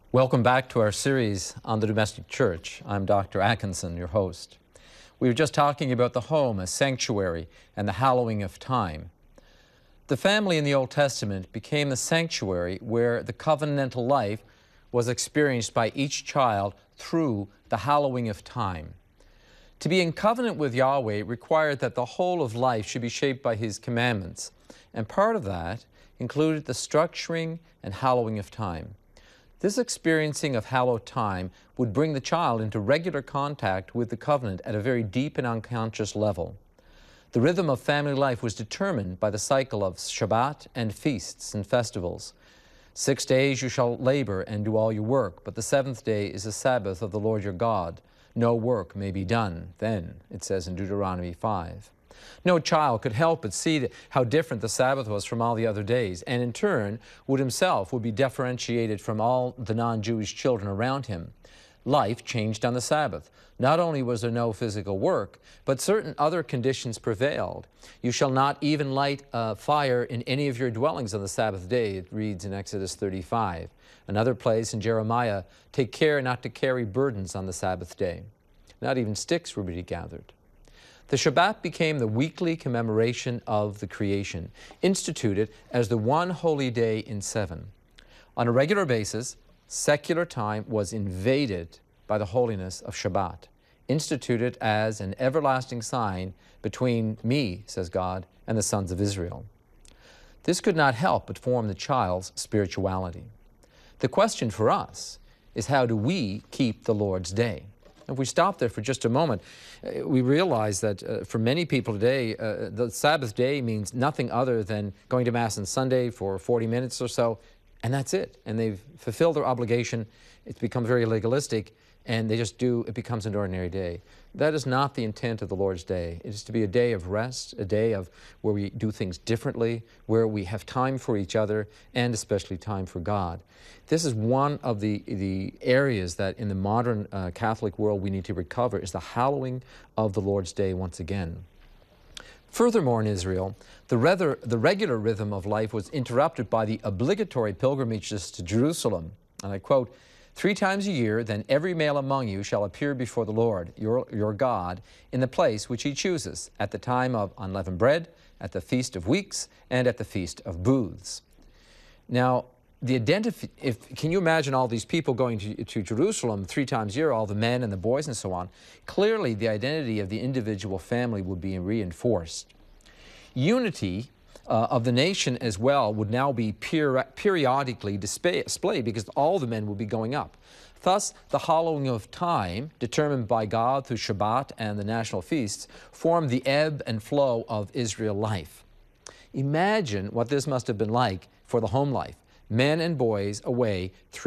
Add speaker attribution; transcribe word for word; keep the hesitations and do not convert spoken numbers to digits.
Speaker 1: Welcome back to our series on the domestic church. I'm Doctor Atkinson, your host. We were just talking about the home as sanctuary and the hallowing of time. The family in the Old Testament became the sanctuary where the covenantal life was experienced by each child through the hallowing of time. To be in covenant with Yahweh required that the whole of life should be shaped by His commandments, and part of that included the structuring and hallowing of time. This experiencing of hallowed time would bring the child into regular contact with the covenant at a very deep and unconscious level. The rhythm of family life was determined by the cycle of Shabbat and feasts and festivals. Six days you shall labor and do all your work, but the seventh day is the Sabbath of the Lord your God. No work may be done then, it says in Deuteronomy five. No child could help but see how different the Sabbath was from all the other days, and in turn would himself would be differentiated from all the non-Jewish children around him. Life changed on the Sabbath. Not only was there no physical work, but certain other conditions prevailed. You shall not even light a fire in any of your dwellings on the Sabbath day, it reads in Exodus thirty-five. Another place in Jeremiah, take care not to carry burdens on the Sabbath day. Not even sticks were to be gathered. The Shabbat became the weekly commemoration of the creation, instituted as the one holy day in seven. On a regular basis, secular time was invaded by the holiness of Shabbat, instituted as an everlasting sign between me, says God, and the sons of Israel. This could not help but form the child's spirituality. The question for us is, how do we keep the Lord's day? If we stop there for just a moment, uh, we realize that uh, for many people today, uh, the Sabbath day means nothing other than going to Mass on Sunday for forty minutes or so, and that's it. And they've fulfilled their obligation. It's become very legalistic, and they just do, it becomes an ordinary day. That is not the intent of the Lord's day. It is to be a day of rest, a day of where we do things differently, where we have time for each other, and especially time for God. This is one of the, the areas that in the modern uh, Catholic world we need to recover, is the hallowing of the Lord's day once again. Furthermore, in Israel, the, rather, the regular rhythm of life was interrupted by the obligatory pilgrimages to Jerusalem. And I quote, "Three times a year, then every male among you shall appear before the Lord, your, your God, in the place which He chooses, at the time of unleavened bread, at the Feast of Weeks, and at the Feast of Booths." Now, the identif if, can you imagine all these people going to, to Jerusalem three times a year, all the men and the boys and so on? Clearly, the identity of the individual family would be reinforced. Unity Uh, of the nation as well would now be peri periodically display displayed, because all the men would be going up. Thus, the hallowing of time, determined by God through Shabbat and the national feasts, formed the ebb and flow of Israel life. Imagine what this must have been like for the home life. Men and boys away three